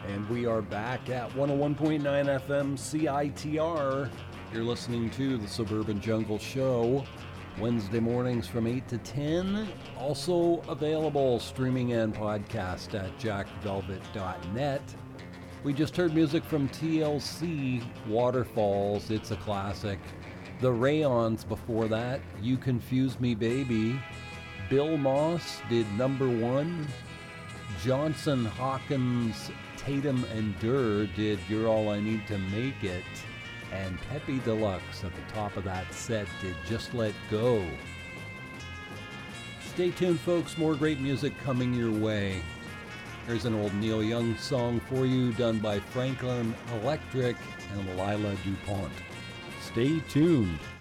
And we are back at 101.9 FM CITR. You're listening to the Suburban Jungle Show, Wednesday mornings from 8 to 10. Also available streaming and podcast at jackvelvet.net. We just heard music from TLC, Waterfalls, it's a classic. The Rayons before that, You Confuse Me Baby. Bill Moss did Number One. Johnson Hawkins, Tatum and Durr did You're All I Need to Make It. And Pepe Deluxe at the top of that set did Just Let Go. Stay tuned, folks. More great music coming your way. Here's an old Neil Young song for you done by Franklin Electric and Lila DuPont. Stay tuned.